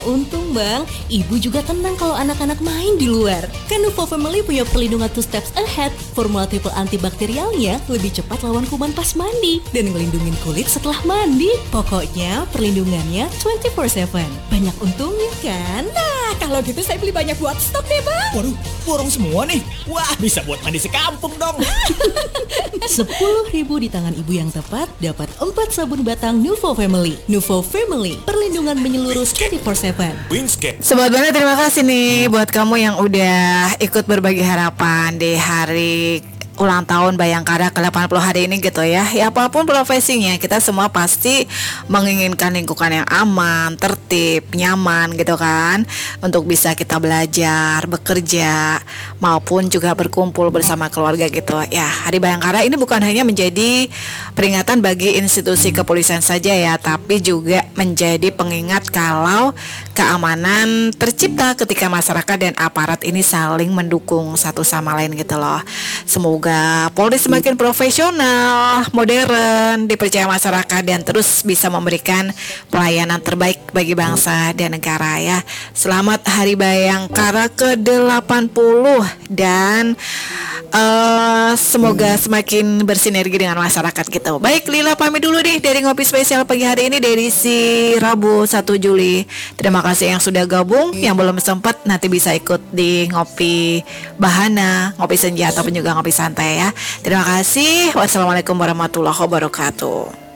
Untung bang, ibu juga tenang kalau anak-anak main di luar. Kan Nuvo Family punya perlindungan 2 steps ahead. Formula triple antibakterialnya lebih cepat lawan kuman pas mandi dan ngelindungin kulit setelah mandi. Pokoknya perlindungannya 24/7. Banyak untungnya kan? Nah, kalau gitu saya beli banyak buat stok deh bang. Waduh, borong semua nih. Wah, bisa buat mandi sekampung dong. 10.000 di tangan ibu yang tepat, dapat 4 sabun batang Nuvo Family. Nuvo Family, perlindungan menyeluruh 24/7. Wingscape. Sobat Bana, terima kasih nih buat kamu yang udah ikut berbagi harapan di hari ulang tahun Bayangkara ke-80 hari ini gitu ya. Ya apapun profesinya, kita semua pasti menginginkan lingkungan yang aman, tertib, nyaman gitu kan, untuk bisa kita belajar, bekerja, maupun juga berkumpul bersama keluarga gitu. Ya, Hari Bayangkara ini bukan hanya menjadi peringatan bagi institusi kepolisian saja ya, tapi juga menjadi pengingat kalau keamanan tercipta ketika masyarakat dan aparat ini saling mendukung satu sama lain gitu loh. Semoga Polri semakin profesional, modern, dipercaya masyarakat dan terus bisa memberikan pelayanan terbaik bagi bangsa dan negara ya. Selamat Hari Bayangkara ke-80 dan semoga semakin bersinergi dengan masyarakat gitu. Baik, Lila pamit dulu nih dari Ngopi Spesial pagi hari ini dari si Rabu 1 Juli. Terima kasih yang sudah gabung, yang belum sempat nanti bisa ikut di Ngopi Bahana, Ngopi Senja ataupun juga Ngopi Santai ya. Terima kasih. Wassalamualaikum warahmatullahi wabarakatuh.